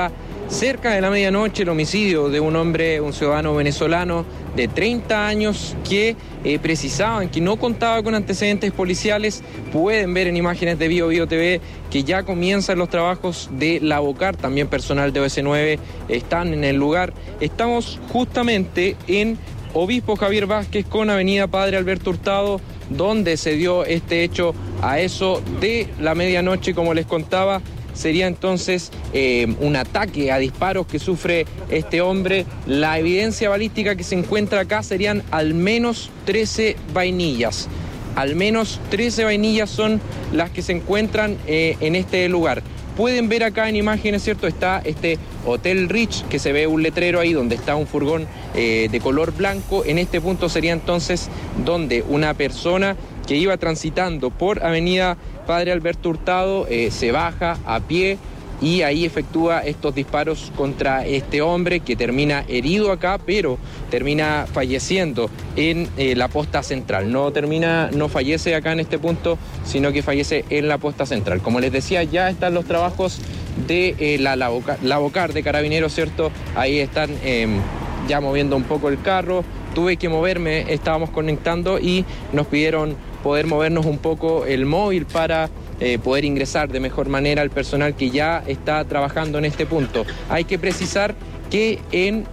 ya cerca de la medianoche el homicidio de un hombre, un ciudadano venezolano de 30 años que precisaban que no contaba con antecedentes policiales. Pueden ver en imágenes de Bio TV que ya comienzan los trabajos de la Bocar, también personal de OS9 están en el lugar. Estamos justamente en Obispo Javier Vázquez con Avenida Padre Alberto Hurtado, donde se dio este hecho a eso de la medianoche, como les contaba. Sería entonces un ataque a disparos que sufre este hombre. La evidencia balística que se encuentra acá serían al menos 13 vainillas. Al menos 13 vainillas son las que se encuentran en este lugar. Pueden ver acá en imágenes, ¿cierto? Está este Hotel Rich, que se ve un letrero ahí donde está un furgón de color blanco. En este punto sería entonces donde una persona que iba transitando por Avenida Padre Alberto Hurtado se baja a pie y ahí efectúa estos disparos contra este hombre, que termina herido acá, pero termina falleciendo en la posta central. No fallece acá en este punto, sino que fallece en la posta central. Como les decía, ya están los trabajos de la Bocar de Carabineros, ¿cierto? Ahí están ya moviendo un poco el carro. Tuve que moverme, estábamos conectando y nos pidieron poder movernos un poco el móvil para poder ingresar de mejor manera al personal que ya está trabajando en este punto. Hay que precisar que en,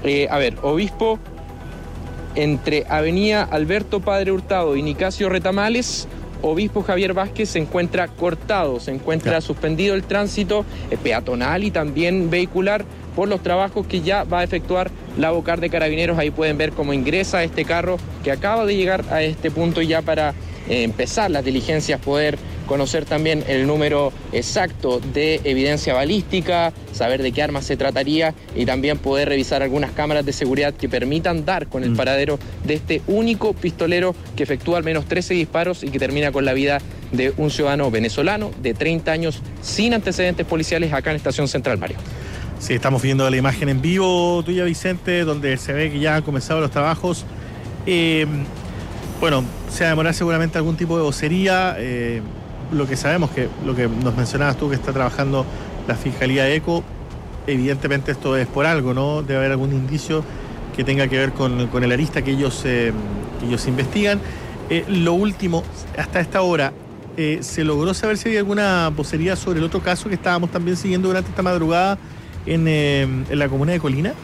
Obispo, entre Avenida Alberto Padre Hurtado y Nicasio Retamales, Obispo Javier Vázquez se encuentra cortado, se encuentra suspendido el tránsito peatonal y también vehicular por los trabajos que ya va a efectuar la Bocar de Carabineros. Ahí pueden ver cómo ingresa este carro que acaba de llegar a este punto ya para empezar las diligencias, poder conocer también el número exacto de evidencia balística, saber de qué armas se trataría y también poder revisar algunas cámaras de seguridad que permitan dar con el paradero de este único pistolero que efectúa al menos 13 disparos y que termina con la vida de un ciudadano venezolano de 30 años sin antecedentes policiales acá en Estación Central, Mario. Sí, estamos viendo la imagen en vivo tuya, Vicente, donde se ve que ya han comenzado los trabajos. Bueno, se va a demorar seguramente algún tipo de vocería. Lo que sabemos, que lo que nos mencionabas tú, que está trabajando la Fiscalía de ECO, evidentemente esto es por algo, ¿no? Debe haber algún indicio que tenga que ver con el arista que ellos investigan. Lo último, hasta esta hora, ¿se logró saber si había alguna vocería sobre el otro caso que estábamos también siguiendo durante esta madrugada en la comuna de Colina?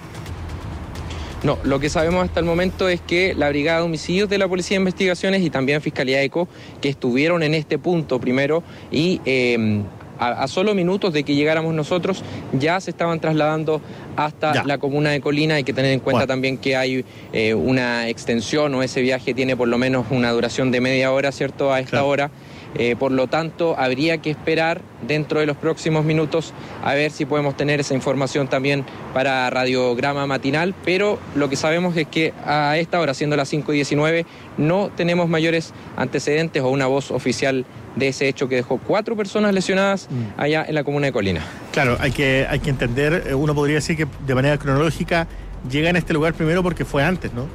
No, lo que sabemos hasta el momento es que la Brigada de Homicidios de la Policía de Investigaciones y también Fiscalía ECO, que estuvieron en este punto primero y a solo minutos de que llegáramos nosotros, ya se estaban trasladando hasta la comuna de Colina. Hay que tener en cuenta también que hay una extensión, o ese viaje tiene por lo menos una duración de media hora, ¿cierto?, a esta hora. Por lo tanto, habría que esperar dentro de los próximos minutos a ver si podemos tener esa información también para radiograma matinal, pero lo que sabemos es que a esta hora, siendo las 5:19, no tenemos mayores antecedentes o una voz oficial de ese hecho que dejó 4 personas lesionadas allá en la comuna de Colina. Claro, hay que entender, uno podría decir que de manera cronológica llegan a este lugar primero porque fue antes, ¿no?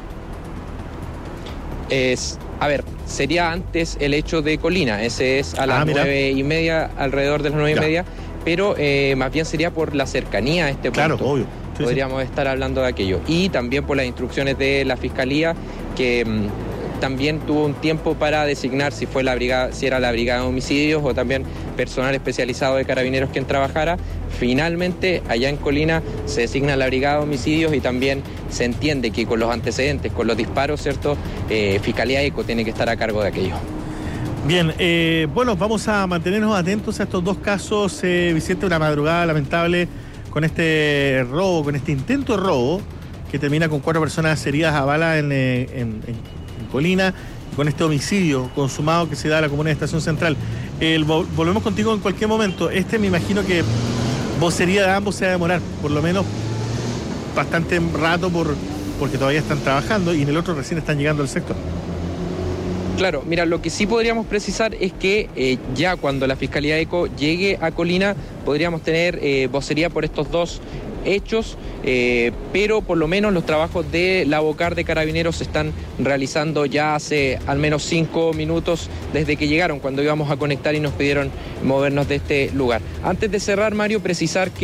Sería antes el hecho de Colina, ese es a las 9:30, alrededor de las 9:30, pero más bien sería por la cercanía a este punto. Claro, obvio. Sí, podríamos estar hablando de aquello. Y también por las instrucciones de la Fiscalía, que también tuvo un tiempo para designar si fue la brigada, si era la Brigada de Homicidios o también personal especializado de Carabineros quien trabajara. Finalmente, allá en Colina se designa la Brigada de Homicidios y también se entiende que con los antecedentes, con los disparos, ¿cierto?, Fiscalía ECO tiene que estar a cargo de aquello. Bien, bueno, vamos a mantenernos atentos a estos dos casos, Vicente, una madrugada lamentable con este robo, con este intento de robo que termina con 4 personas heridas a bala en Colina, con este homicidio consumado que se da a la comuna de Estación Central. Volvemos contigo en cualquier momento. Me imagino que vocería de ambos se va a demorar por lo menos bastante rato porque todavía están trabajando y en el otro recién están llegando al sector. Claro, mira, lo que sí podríamos precisar es que ya cuando la Fiscalía ECO llegue a Colina podríamos tener vocería por estos dos hechos, pero por lo menos los trabajos de la Bocar de Carabineros se están realizando ya hace al menos 5 minutos desde que llegaron, cuando íbamos a conectar y nos pidieron movernos de este lugar. Antes de cerrar, Mario, precisar que